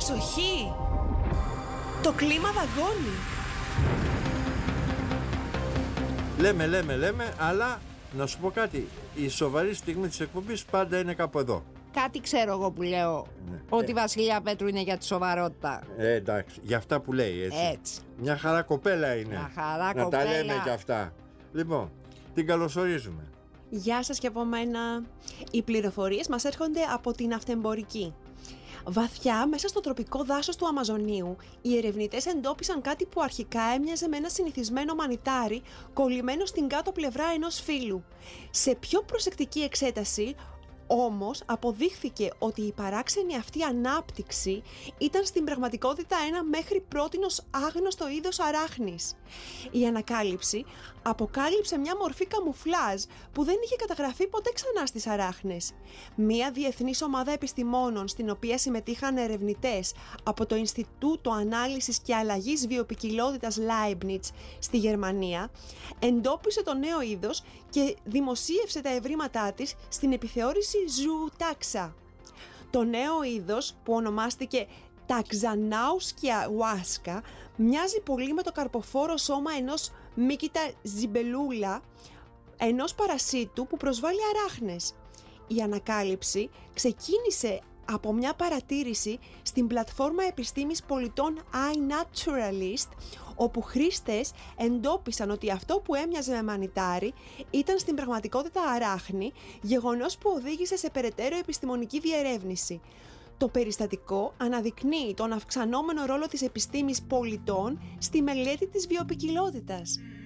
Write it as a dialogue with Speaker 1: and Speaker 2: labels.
Speaker 1: Προσοχή! Το κλίμα δαγκώνει.
Speaker 2: Λέμε, αλλά να σου πω κάτι. Η σοβαρή στιγμή της εκπομπής πάντα είναι κάπου εδώ.
Speaker 3: Κάτι ξέρω εγώ που λέω.
Speaker 2: Ναι.
Speaker 3: Ότι η Βασιλεία Πέτρου είναι για τη σοβαρότητα.
Speaker 2: Εντάξει, για αυτά που λέει έτσι. Μια χαρά κοπέλα είναι.
Speaker 3: Μια χαρά
Speaker 2: να
Speaker 3: κοπέλα.
Speaker 2: τα λέμε κι αυτά. Λοιπόν, την καλωσορίζουμε.
Speaker 1: Γεια σας και από μένα. Οι πληροφορίες μας έρχονται από την Αυτεμπορική. Βαθιά μέσα στο τροπικό δάσος του Αμαζονίου, οι ερευνητές εντόπισαν κάτι που αρχικά έμοιαζε με ένα συνηθισμένο μανιτάρι κολλημένο στην κάτω πλευρά ενός φύλου. Σε πιο προσεκτική εξέταση, όμως, αποδείχθηκε ότι η παράξενη αυτή ανάπτυξη ήταν στην πραγματικότητα ένα μέχρι πρότινος άγνωστο είδος αράχνης. Η ανακάλυψη αποκάλυψε μια μορφή καμουφλάζ που δεν είχε καταγραφεί ποτέ ξανά στις αράχνες. Μια διεθνής ομάδα επιστημόνων, στην οποία συμμετείχαν ερευνητές από το Ινστιτούτο Ανάλυσης και Αλλαγής Βιοποικιλότητας Leibniz στη Γερμανία, εντόπισε το νέο είδος και δημοσίευσε τα ευρήματά της στην επιθεώρηση Zootaxa. Το νέο είδος, που ονομάστηκε Taxanauskia huasca, μοιάζει πολύ με το καρποφόρο σώμα ενός Myceta zibellula, ενός παρασίτου που προσβάλλει αράχνες. Η ανακάλυψη ξεκίνησε από μια παρατήρηση στην πλατφόρμα επιστήμης πολιτών iNaturalist, όπου χρήστες εντόπισαν ότι αυτό που έμοιαζε με μανιτάρι ήταν στην πραγματικότητα αράχνη, γεγονός που οδήγησε σε περαιτέρω επιστημονική διερεύνηση. Το περιστατικό αναδεικνύει τον αυξανόμενο ρόλο της επιστήμης πολιτών στη μελέτη της βιοποικιλότητας.